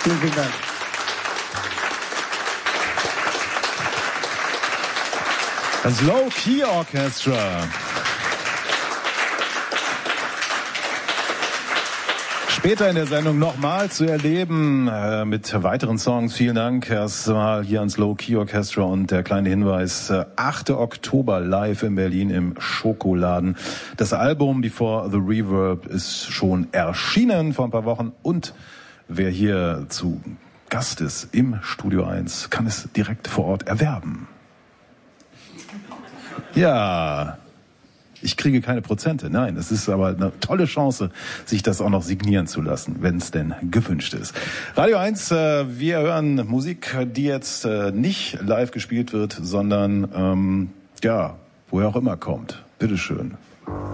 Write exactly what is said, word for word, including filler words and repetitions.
Vielen, vielen Dank. Das Low Key Orchestra. Später in der Sendung nochmal zu erleben äh, mit weiteren Songs. Vielen Dank erstmal hier ans Low Key Orchestra und der kleine Hinweis, äh, achter Oktober live in Berlin im Schokoladen. Das Album Before the Reverb ist schon erschienen vor ein paar Wochen und wer hier zu Gast ist im Studio eins, kann es direkt vor Ort erwerben. Ja, ich kriege keine Prozente. Nein, es ist aber eine tolle Chance, sich das auch noch signieren zu lassen, wenn es denn gewünscht ist. Radio eins, äh, wir hören Musik, die jetzt äh, nicht live gespielt wird, sondern ähm, ja, woher auch immer kommt. Bitteschön.